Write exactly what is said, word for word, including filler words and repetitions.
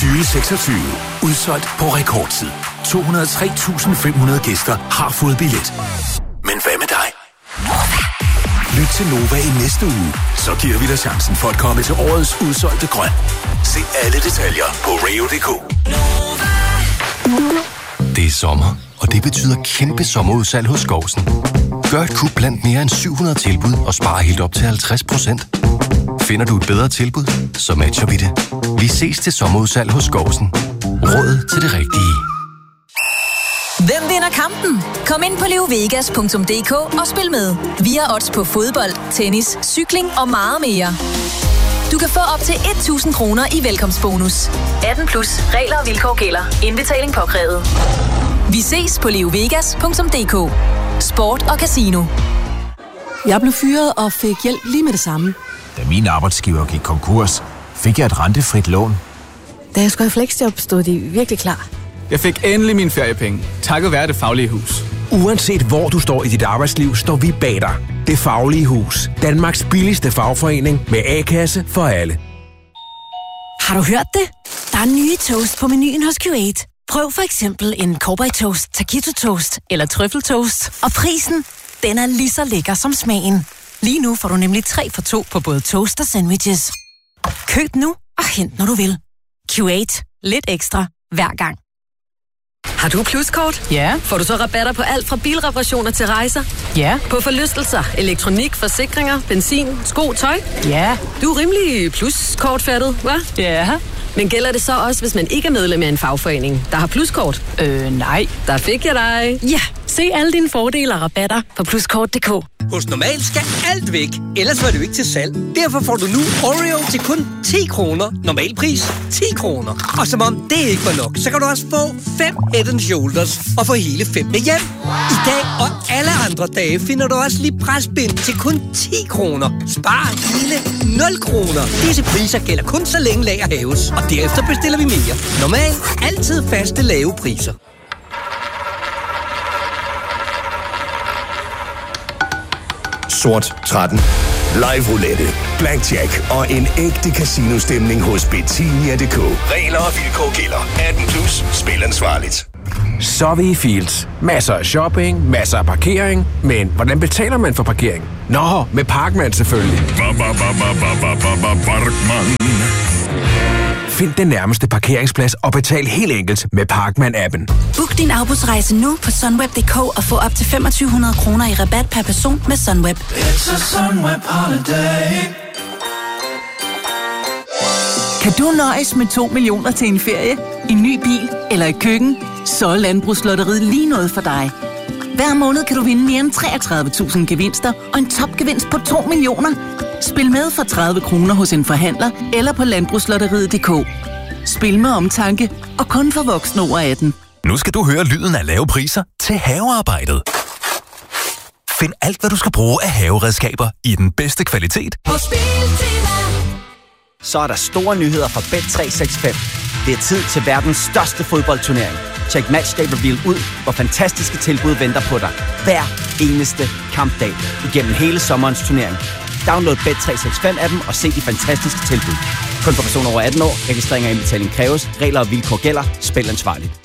tyve seksogtyve. Udsolgt på rekordtid. to hundrede og tre tusind fem hundrede gæster har fået billet. Men hvad med dig? Lyt til Nova i næste uge, så giver vi dig chancen for at komme til årets udsolgte grøn. Se alle detaljer på radio punktum d k. Det er sommer, og det betyder kæmpe sommerudsalg hos Skovsen. Gør et kup blandt mere end syv hundrede tilbud og spar helt op til halvtreds procent. Finder du et bedre tilbud, så matcher vi det. Vi ses til sommerudsalg hos Skovsen. Råd til det rigtige. Hvem vinder kampen? Kom ind på leovegas punktum d k og spil med. Vi har odds på fodbold, tennis, cykling og meget mere. Du kan få op til tusind kroner i velkomstbonus. atten plus. Regler og vilkår gælder. Indbetaling påkrævet. Vi ses på leovegas punktum d k. Sport og casino. Jeg blev fyret og fik hjælp lige med det samme. Da min arbejdsgiver gik konkurs, fik jeg et rentefrit lån. Da jeg skulle have fleksjob, stod de virkelig klar. Jeg fik endelig mine feriepenge, takket være Det Faglige Hus. Uanset hvor du står i dit arbejdsliv, står vi bag dig. Det Faglige Hus. Danmarks billigste fagforening med A-kasse for alle. Har du hørt det? Der er nye toast på menuen hos Q otte. Prøv for eksempel en Cowboy Toast, Taquito Toast eller Trøffeltoast. Og prisen, den er lige så lækker som smagen. Lige nu får du nemlig tre for to på både toast og sandwiches. Køb nu og hent når du vil. Q otte. Lidt ekstra hver gang. Har du Pluskort? Ja. Får du så rabatter på alt fra bilreparationer til rejser? Ja. På forlystelser, elektronik, forsikringer, benzin, sko, tøj? Ja. Du er rimelig Pluskort-fattet, hva'? Ja. Men gælder det så også, hvis man ikke er medlem af en fagforening, der har Pluskort? Øh, nej. Der fik jeg dig. Ja, se alle dine fordele og rabatter på pluskort punktum d k. Hos Normal skal alt væk, ellers var det jo ikke til salg. Derfor får du nu Oreo til kun ti kroner. Normalpris ti kroner. Og som om det ikke var nok, så kan du også få fem Head and Shoulders og få hele fem med hjem. I dag og alle andre dage finder du også lige presbind til kun ti kroner. Spar hele nul kroner. Disse priser gælder kun så længe lager hæves, og derefter bestiller vi mere. Normal. Altid faste lave priser. Sort tretten. Live roulette, blackjack og en ægte casino-stemning hos Betania punktum d k. Regler og vilkår gælder. atten plus. Spil ansvarligt. Så er vi i Fields. Masser af shopping, masser af parkering. Men hvordan betaler man for parkering? Nå, med Parkman selvfølgelig. Parkman. Find den nærmeste parkeringsplads og betal helt enkelt med Parkman-appen. Book din afbudsrejse nu på sunweb punktum d k og få op til femogtyve hundrede kroner i rabat per person med Sunweb. It's a Sunweb holiday. Kan du nøjes med to millioner til en ferie, en ny bil eller et køkken? Så er Landbrugslotteriet lige noget for dig. Hver måned kan du vinde mere end treogtredive tusind gevinster og en topgevinst på to millioner. Spil med for tredive kroner hos en forhandler eller på landbrugslotteriet punktum d k. Spil med omtanke og kun for voksne over atten. Nu skal du høre lyden af lave priser til havearbejdet. Find alt, hvad du skal bruge af haveredskaber i den bedste kvalitet. Så er der store nyheder fra Bet tre seks fem. Det er tid til verdens største fodboldturnering. Check Matchday Reveal ud, hvor fantastiske tilbud venter på dig. Hver eneste kampdag igennem hele sommerens turnering. Download Bet tre seks fem appen og se de fantastiske tilbud. Kun for personer over atten år. Registrering og indbetaling kræves. Regler og vilkår gælder. Spil ansvarligt.